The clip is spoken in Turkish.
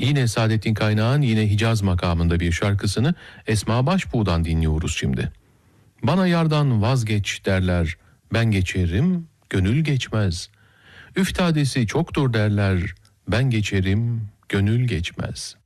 Yine Saadettin Kaynağ'ın yine Hicaz makamında bir şarkısını Esma Başbuğ'dan dinliyoruz şimdi. Bana yardan vazgeç derler, ben geçerim, gönül geçmez. Üftadesi çoktur derler, ben geçerim, gönül geçmez.